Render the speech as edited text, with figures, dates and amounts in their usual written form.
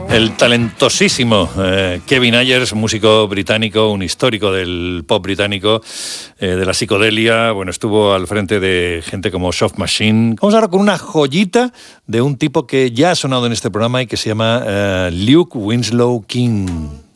El talentosísimo Kevin Ayers, músico británico, un histórico del pop británico, de la psicodelia. Bueno, estuvo al frente de gente como Soft Machine. Vamos ahora con una joyita de un tipo que ya ha sonado en este programa y que se llama Luke Winslow King.